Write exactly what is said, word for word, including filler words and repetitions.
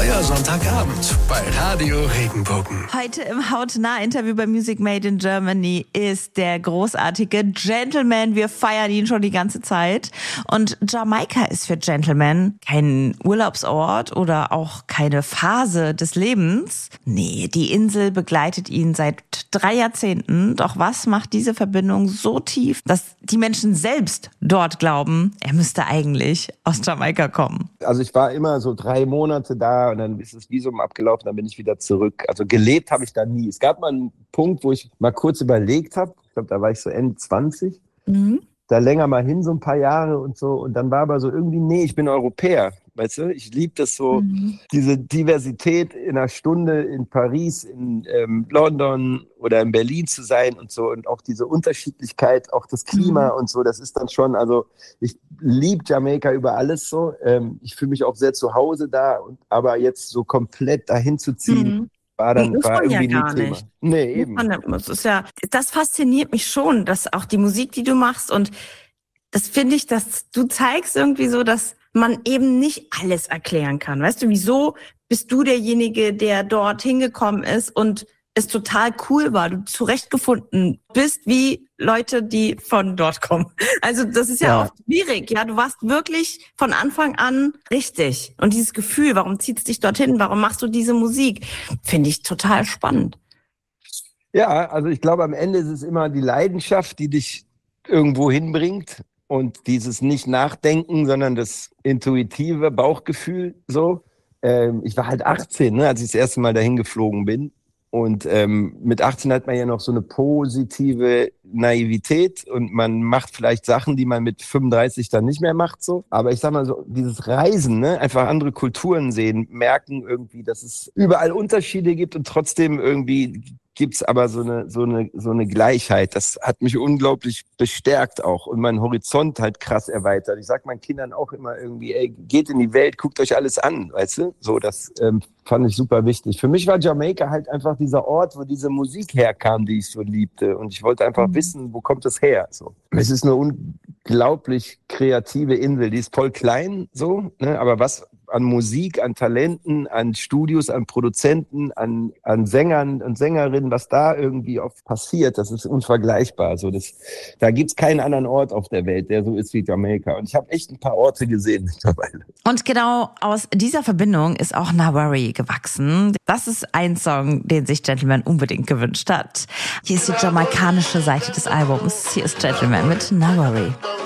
Euer Sonntagabend bei Radio Regenbogen. Heute im Hautnah-Interview bei Music Made in Germany ist der großartige Gentleman. Wir feiern ihn schon die ganze Zeit. Und Jamaika ist für Gentleman kein Urlaubsort oder auch keine Phase des Lebens. Nee, die Insel begleitet ihn seit drei Jahrzehnten. Doch was macht diese Verbindung so tief, dass die Menschen selbst dort glauben, er müsste eigentlich aus Jamaika kommen? Also ich war immer so drei Monate da und dann ist das Visum abgelaufen, dann bin ich wieder zurück. Also gelebt habe ich da nie. Es gab mal einen Punkt, wo ich mal kurz überlegt habe. Ich glaube, da war ich so Ende zwanzig. Mhm. Da länger mal hin, so ein paar Jahre und so. Und dann war aber so irgendwie, nee, ich bin Europäer. Weißt du, ich liebe das so, mhm. diese Diversität in einer Stunde in Paris, in ähm, London oder in Berlin zu sein und so. Und auch diese Unterschiedlichkeit, auch das Klima mhm. und so, das ist dann schon, also ich liebe Jamaika über alles so. Ähm, ich fühle mich auch sehr zu Hause da, und, aber jetzt so komplett dahin zu ziehen, mhm. war dann muss war man irgendwie ja gar nie Thema. nicht. Nee, eben. Das ist ja, das fasziniert mich schon, dass auch die Musik, die du machst, und das finde ich, dass du zeigst irgendwie so, dass man eben nicht alles erklären kann. Weißt du, wieso bist du derjenige, der dort hingekommen ist und es total cool war, du zurechtgefunden bist, wie Leute, die von dort kommen. Also das ist ja, ja oft schwierig. Ja, du warst wirklich von Anfang an richtig. Und dieses Gefühl, warum zieht es dich dorthin? Warum machst du diese Musik? Finde ich total spannend. Ja, also ich glaube, am Ende ist es immer die Leidenschaft, die dich irgendwo hinbringt. Und dieses nicht Nachdenken, sondern das intuitive Bauchgefühl so. Ähm, ich war halt achtzehn, ne, als ich das erste Mal dahin geflogen bin. Und ähm, mit achtzehn hat man ja noch so eine positive Naivität und man macht vielleicht Sachen, die man mit fünfunddreißig dann nicht mehr macht. So. Aber ich sag mal so, dieses Reisen, ne, einfach andere Kulturen sehen, merken irgendwie, dass es überall Unterschiede gibt und trotzdem irgendwie gibt's aber so eine, so eine, so eine Gleichheit. Das hat mich unglaublich bestärkt auch und meinen Horizont halt krass erweitert. Ich sag meinen Kindern auch immer irgendwie, ey, geht in die Welt, guckt euch alles an, weißt du? So, das ähm, fand ich super wichtig. Für mich war Jamaika halt einfach dieser Ort, wo diese Musik herkam, die ich so liebte. Und ich wollte einfach mhm. wissen, wo kommt das her? So. Es ist eine unglaublich kreative Insel. Die ist voll klein, so, ne? Aber was an Musik, an Talenten, an Studios, an Produzenten, an, an Sängern und Sängerinnen, was da irgendwie oft passiert, das ist unvergleichbar. So, das, da gibt's keinen anderen Ort auf der Welt, der so ist wie Jamaika. Und ich habe echt ein paar Orte gesehen mittlerweile. Und genau aus dieser Verbindung ist auch Nah Worry gewachsen. Das ist ein Song, den sich Gentleman unbedingt gewünscht hat. Hier ist die jamaikanische Seite des Albums. Hier ist Gentleman mit Nah Worry.